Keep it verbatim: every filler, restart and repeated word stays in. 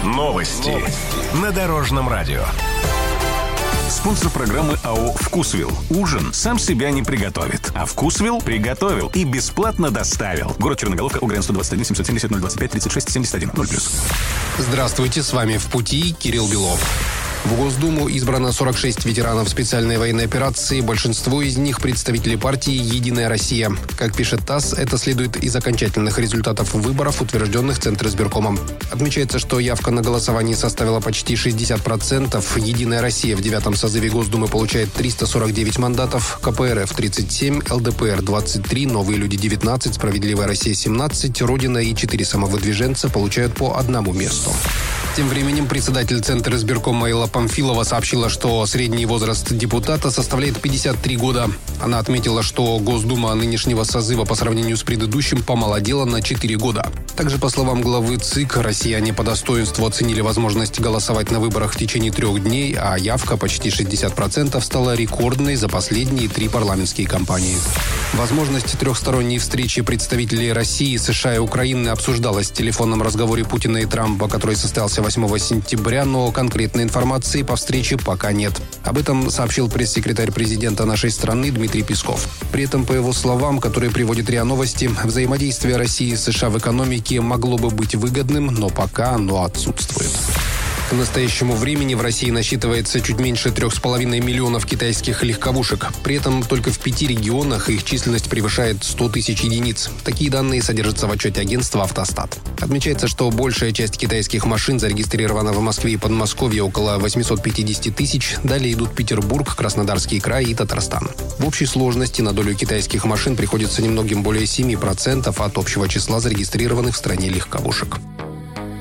Новости на Дорожном радио. Спонсор программы АО «Вкусвилл». Ужин сам себя не приготовит, а «Вкусвилл» приготовил и бесплатно доставил. Город Черноголовка, УГРН сто двадцать один семьсот семьдесят ноль двадцать пять тридцать шесть семьдесят один ноль плюс. Здравствуйте, с вами «В пути» Кирилл Белов. В Госдуму избрано сорок шесть ветеранов специальной военной операции. Большинство из них представители партии «Единая Россия». Как пишет ТАСС, это следует из окончательных результатов выборов, утвержденных Центризбиркомом. Отмечается, что явка на голосование составила почти шестьдесят процентов. «Единая Россия» в девятом созыве Госдумы получает триста сорок девять мандатов, КПРФ тридцать семь, ЛДПР двадцать три, Новые люди девятнадцать, Справедливая Россия семнадцать, Родина и четыре самовыдвиженца получают по одному месту. Тем временем председатель Центризбиркома Элла Памфилова сообщила, что средний возраст депутата составляет пятьдесят три года. Она отметила, что Госдума нынешнего созыва по сравнению с предыдущим помолодела на четыре года. Также, по словам главы ЦИК, россияне по достоинству оценили возможность голосовать на выборах в течение трех дней, а явка почти шестьдесят процентов стала рекордной за последние три парламентские кампании. Возможность трехсторонней встречи представителей России, США и Украины обсуждалась в телефонном разговоре Путина и Трампа, который состоялся восьмого сентября, но конкретной информации по встрече пока нет. Об этом сообщил пресс-секретарь президента нашей страны Дмитрий Песков. При этом, по его словам, которые приводит РИА Новости, взаимодействие России и США в экономике могло бы быть выгодным, но пока оно отсутствует. К настоящему времени в России насчитывается чуть меньше трех с половиной миллионов китайских легковушек. При этом только в пяти регионах их численность превышает сто тысяч единиц. Такие данные содержатся в отчете агентства «Автостат». Отмечается, что большая часть китайских машин зарегистрирована в Москве и Подмосковье, около восемьсот пятьдесят тысяч. Далее идут Петербург, Краснодарский край и Татарстан. В общей сложности на долю китайских машин приходится немногим более семи процентов от общего числа зарегистрированных в стране легковушек.